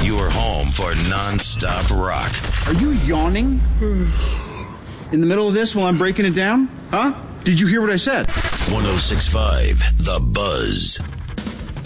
Your home for non-stop rock. Are you yawning? In the middle of this while I'm breaking it down? Huh? Did you hear what I said? 106.5 The Buzz.